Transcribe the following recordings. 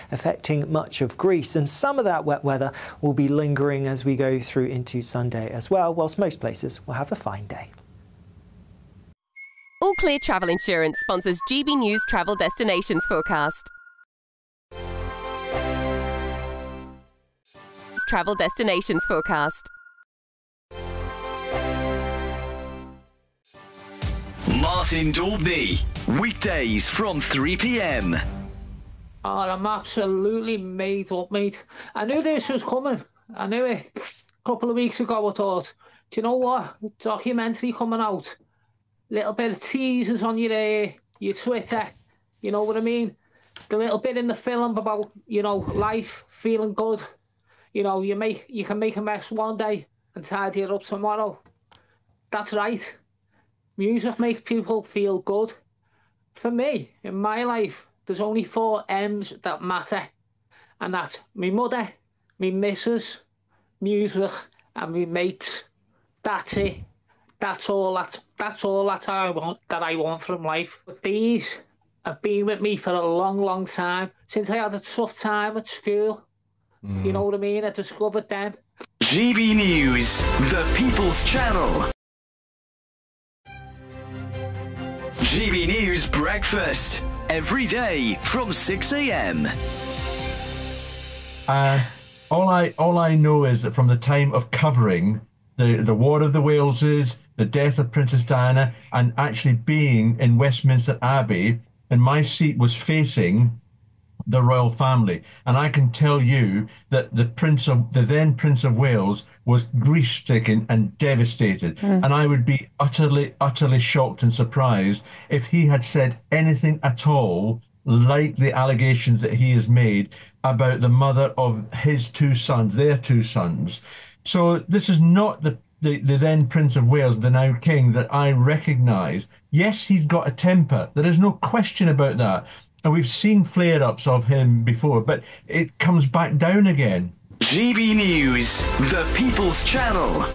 affecting much of Greece. And some of that wet weather will be lingering as we go through into Sunday as well, whilst most places will have a fine day. All Clear Travel Insurance sponsors GB News Travel Destinations Forecast. Travel Destinations Forecast. Martin Daubney, weekdays from 3 p.m. Oh, I'm absolutely made up, mate. I knew this was coming. I knew it. A couple of weeks ago I thought, do you know what? Documentary coming out. Little bit of teasers on your Twitter. You know what I mean? The little bit in the film about, life, feeling good. You can make a mess one day and tidy it up tomorrow. That's right. Music makes people feel good. For me, in my life, there's only 4 M's that matter. And that's me mother, me missus, music, and me mates. That's it. That's all that I want from life. But these have been with me for a long, long time. Since I had a tough time at school. You know what I mean? I discovered them. GB News, the People's Channel. GB News Breakfast, every day from 6 a.m. All I know is that from the time of covering the War of the Waleses, the death of Princess Diana, and actually being in Westminster Abbey, and my seat was facing the royal family, and I can tell you that the then Prince of Wales was grief-stricken and devastated, and I would be utterly shocked and surprised if he had said anything at all like the allegations that he has made about the mother of his 2 sons, their 2 sons. So this is not the then Prince of Wales, the now King, that I recognise. Yes, he's got a temper. There is no question about that. And we've seen flare-ups of him before, but it comes back down again. GB News, the People's Channel.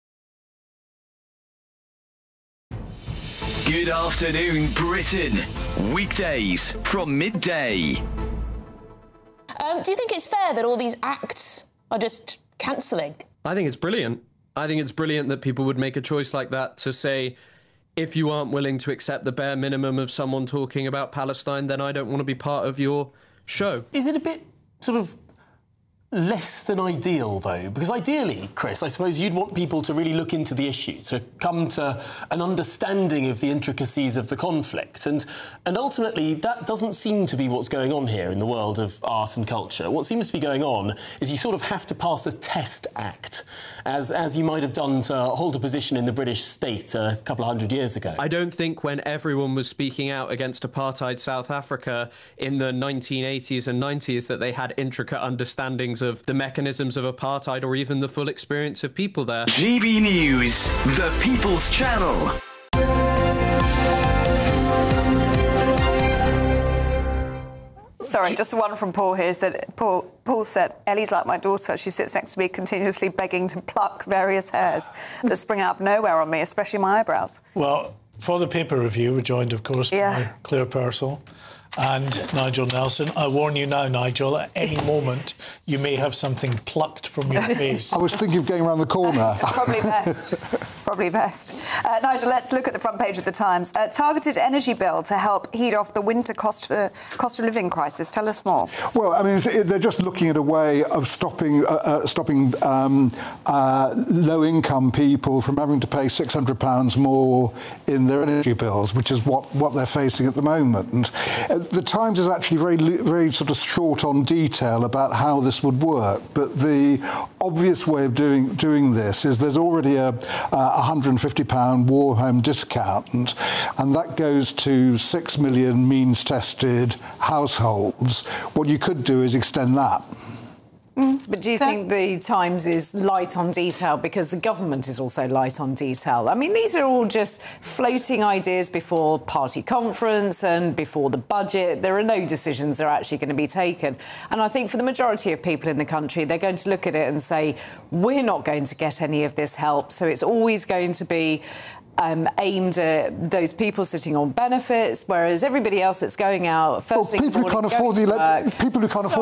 Good afternoon, Britain. Weekdays from midday. Do you think it's fair that all these acts are just cancelling? I think it's brilliant. I think it's brilliant that people would make a choice like that to say, if you aren't willing to accept the bare minimum of someone talking about Palestine, then I don't want to be part of your show. Is it a bit sort of less than ideal, though? Because ideally, Chris, I suppose you'd want people to really look into the issue, to come to an understanding of the intricacies of the conflict. And ultimately, that doesn't seem to be what's going on here in the world of art and culture. What seems to be going on is you sort of have to pass a test act, as you might have done to hold a position in the British state a couple of 100 years ago. I don't think when everyone was speaking out against apartheid South Africa in the 1980s and 90s that they had intricate understandings of the mechanisms of apartheid or even the full experience of people there. GB News, the People's Channel. Sorry, just one from Paul here. Paul said, Ellie's like my daughter. She sits next to me continuously begging to pluck various hairs that spring out of nowhere on me, especially my eyebrows. Well, for the paper review, we're joined, of course, by Claire Purcell and Nigel Nelson. I warn you now, Nigel, at any moment you may have something plucked from your face. I was thinking of going around the corner. Probably best. Probably best. Nigel, let's look at the front page of the Times. Targeted energy bill to help head off the winter cost of living crisis. Tell us more. Well, I mean, they're just looking at a way of stopping low-income people from having to pay £600 more in their energy bills, which is what they're facing at the moment. The Times is actually very sort of short on detail about how this would work, but the obvious way of doing this is there's already a £150 war home discount, and that goes to 6 million means-tested households. What you could do is extend that. But do you think the Times is light on detail because the government is also light on detail? I mean, these are all just floating ideas before party conference and before the budget. There are no decisions that are actually going to be taken. And I think for the majority of people in the country, they're going to look at it and say, we're not going to get any of this help. So it's always going to be aimed at those people sitting on benefits, whereas everybody else that's going out first thing in the morning, people who can't afford